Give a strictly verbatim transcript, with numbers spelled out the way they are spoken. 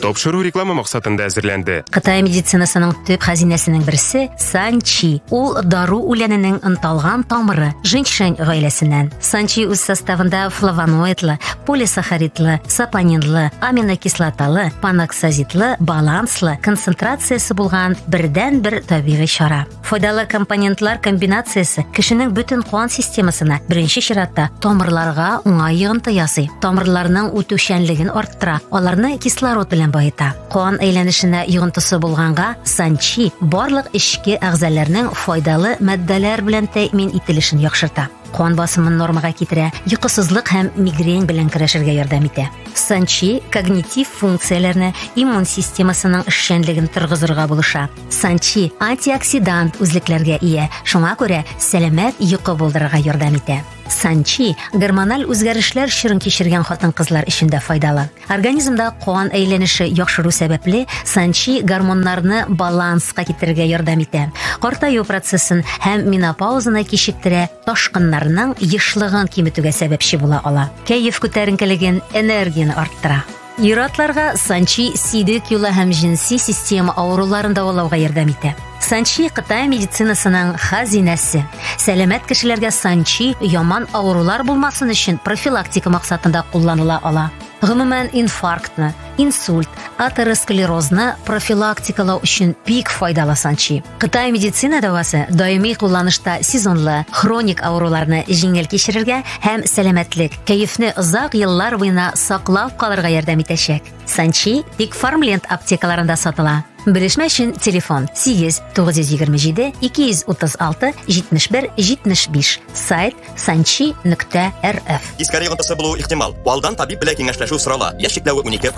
Тапшыру реклама максатында әзерләнде. Кытай медицинасының төп хәзинәсенең берсе санчи. Ул дару үләненең ынталган тамыры женьшень гаиләсеннән. Санчи үз составында флавоноидлы, полисахаридлы, сапонинлы, аминокислоталы, паноксазитлы, баланслы концентрациясе булган бердән-бер табигый чара. Файдалы компонентлар комбинациясе кешенең бөтен кан системасына беренче чиратта тамырларга уңай йогынты ясый. Тамырларның үтүчәнлеген арттыра, аларны кислород белән баета. Кан әйләнешенә йогынтысы булганга, санчи барлык эчке әгъзаларның файдалы матдәләр белән тәэмин ителешен яхшырта. Кан басымын нормага китерә, йокысызлык һәм мигрень белән көрәшергә ярдәм итә. Санчи когнитив функцияләрне, иммун системасының эшчәнлеген торгызырга булыша. Санчи антиоксидант үзлекләргә ия, шуңа күрә сәламәт йокы булдырырга ярдәм итә. Санчи гормональ үзгәрешләр чорын кичергән хатын-кызлар өчен дә файдалы. Организмда кан әйләнеше яхшыру сәбәпле санчи гормоннарны баланска китерергә ярдәм итә. Картаю процессын һәм менопаузаны кичектерә, ташкыннарның ешлыгын киметүгә сәбәпче була ала. Кәеф күтәренкелеген, энергияны арттыра. Иратларга санчи сидек юлы һәм jinsi система авыруларын дәвалауга ярдәм итә. Санчи Кытай медицинасының хәзинәсе. Сәламәт кешеләргә санчи яман авырулар булмасын өчен профилактика максатында кулланыла ала. Гомумән инфарктны, инсульт, атеросклерозны профилактикалау өчен бик файдалы санчи. Кытай медицина дәвасы даими кулланышта сезонлы, хроник авыруларны җиңел кичерергә һәм сәламәтлек, кәефне озак еллар буена саклап калырга ярдәм итәчәк. Санчи тик Farmland аптекаларында сатыла. Белешмә өчен телефон сигез тугыз йөз егерме җиде ике йөз утыз алты җитмеш бер җитмеш биш, сайт санчи нөкта эр эф. Искәри йогынтысы булу ихтимал. Алдан табиб белән киңәшләшү сорала. Яшьлектәге унике